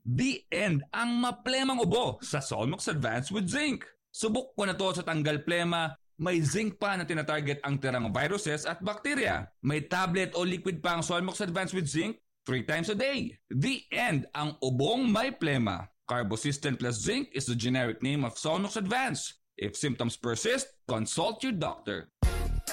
The end ang maplemang ubo sa Solmox Advance with Zinc. Subok ko na to sa tanggal plema. May zinc pa na tinatarget ang tirang viruses at bakterya. May tablet o liquid pa ang Solmox Advance with Zinc 3 times a day. The end ang ubong may plema. Carbosystem plus zinc is the generic name of Solmox Advance. If symptoms persist, consult your doctor.